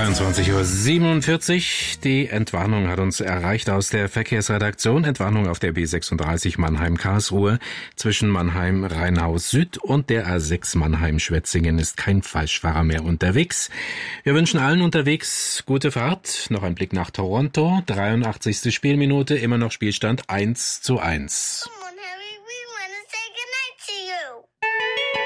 22:47 Uhr. Die Entwarnung hat uns erreicht aus der Verkehrsredaktion. Entwarnung auf der B36 Mannheim-Karlsruhe. Zwischen Mannheim-Rheinhaus Süd und der A6 Mannheim-Schwetzingen ist kein Falschfahrer mehr unterwegs. Wir wünschen allen unterwegs gute Fahrt. Noch ein Blick nach Toronto. 83. Spielminute, immer noch Spielstand 1:1.